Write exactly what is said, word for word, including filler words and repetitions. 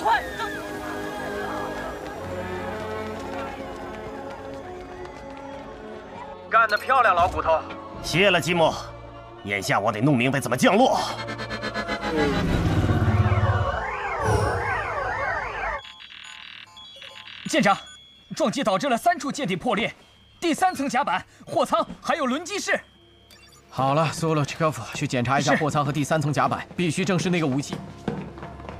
快！ 干得漂亮，老骨头！ 谢了，吉姆。眼下我得弄明白怎么降落。 舰长，撞击导致了三处舰体破裂，第三层甲板、货舱还有轮机室。 好了，苏洛奇科夫，去检查一下货舱和第三层甲板，必须正视那个武器。